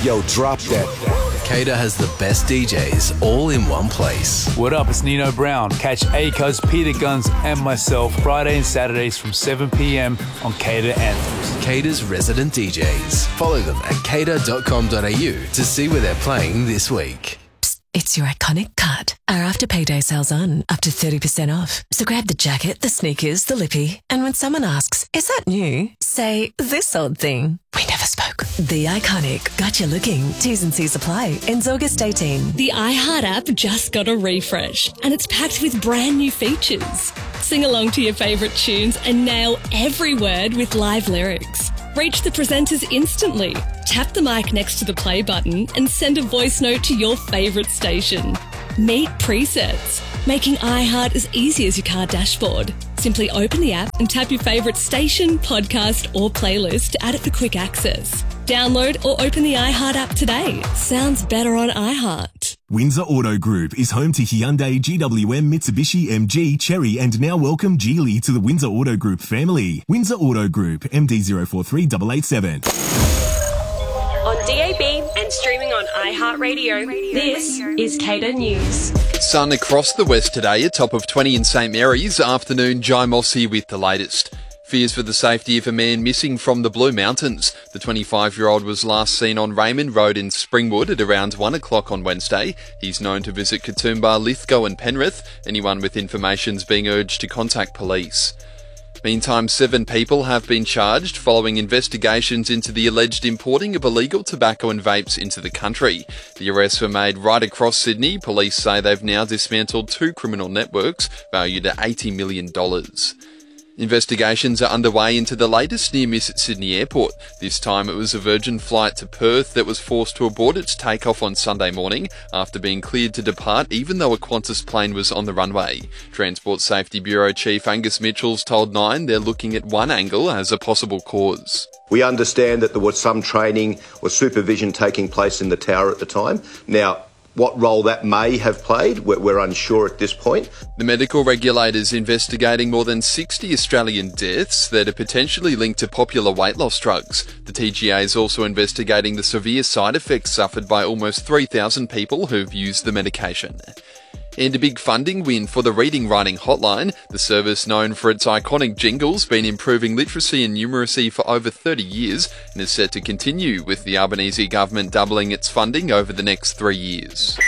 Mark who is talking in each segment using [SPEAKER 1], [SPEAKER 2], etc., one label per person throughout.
[SPEAKER 1] Yo, drop that.
[SPEAKER 2] Cater has the best DJs all in one place.
[SPEAKER 3] What up, it's Nino Brown. Catch Akos, Peter Guns and myself Friday and Saturdays from 7 p.m. on Cater Anthems.
[SPEAKER 2] Cater's resident DJs. Follow them at cater.com.au to see where they're playing this week.
[SPEAKER 4] It's your iconic cut. Our After Payday sale's on, up to 30% off. So grab the jacket, the sneakers, the lippy, and when someone asks, is that new? Say, this old thing. We never spoke. The Iconic. Got you looking. T's and C's apply. Ends August 18.
[SPEAKER 5] The iHeart app just got a refresh, and it's packed with brand new features. Sing along to your favourite tunes and nail every word with live lyrics. Reach the presenters instantly. Tap the mic next to the play button and send a voice note to your favourite station. Meet presets, making iHeart as easy as your car dashboard. Simply open the app and tap your favourite station, podcast or playlist to add it for quick access. Download or open the iHeart app today. Sounds better on iHeart.
[SPEAKER 6] Windsor Auto Group is home to Hyundai, GWM, Mitsubishi, MG, Chery and now welcome Geely to the Windsor Auto Group family. Windsor Auto Group, MD043887.
[SPEAKER 7] On DAB and streaming on iHeartRadio, this is Cater News.
[SPEAKER 8] Sun across the west today, a top of 20 in St Mary's. Afternoon, Jai Moss here with the latest. Fears for the safety of a man missing from the Blue Mountains. The 25-year-old was last seen on Raymond Road in Springwood at around 1 o'clock on Wednesday. He's known to visit Katoomba, Lithgow and Penrith. Anyone with information's being urged to contact police. Meantime, 7 people have been charged following investigations into the alleged importing of illegal tobacco and vapes into the country. The arrests were made right across Sydney. Police say they've now dismantled 2 criminal networks valued at $80 million. Investigations are underway into the latest near-miss at Sydney Airport. This time it was a Virgin flight to Perth that was forced to abort its takeoff on Sunday morning after being cleared to depart even though a Qantas plane was on the runway. Transport Safety Bureau Chief Angus Mitchell's told Nine they're looking at one angle as a possible cause.
[SPEAKER 9] We understand that there was some training or supervision taking place in the tower at the time. Now, what role that may have played, we're unsure at this point.
[SPEAKER 8] The medical regulator's investigating more than 60 Australian deaths that are potentially linked to popular weight loss drugs. The TGA is also investigating the severe side effects suffered by almost 3,000 people who've used the medication. And a big funding win for the Reading Writing Hotline. The service, known for its iconic jingles, been improving literacy and numeracy for over 30 years and is set to continue, with the Albanese government doubling its funding over the next 3 years.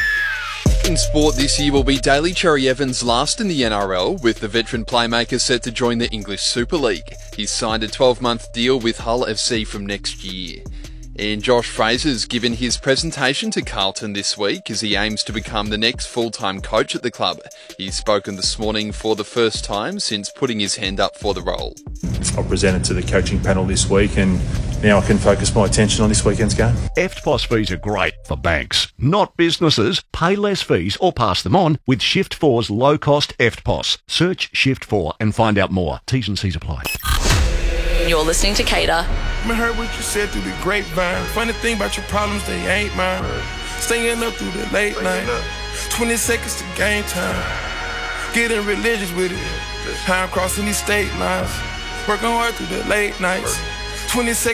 [SPEAKER 8] In sport this year will be Daly Cherry Evans' last in the NRL, with the veteran playmaker set to join the English Super League. He's signed a 12-month deal with Hull FC from next year. And Josh Fraser's given his presentation to Carlton this week as he aims to become the next full-time coach at the club. He's spoken this morning for the first time since putting his hand up for the role.
[SPEAKER 10] I presented to the coaching panel this week and now I can focus my attention on this weekend's game.
[SPEAKER 11] EFTPOS fees are great for banks, not businesses. Pay less fees or pass them on with Shift4's low-cost EFTPOS. Search Shift4 and find out more. T's and C's apply.
[SPEAKER 7] You're listening to Cater.
[SPEAKER 12] I heard what you said through the grapevine. Funny thing about your problems, they ain't mine. Staying up through the late night. 20 seconds to game time. Getting religious with it. How I'm crossing these state lines. Working hard through the late nights. 20 seconds.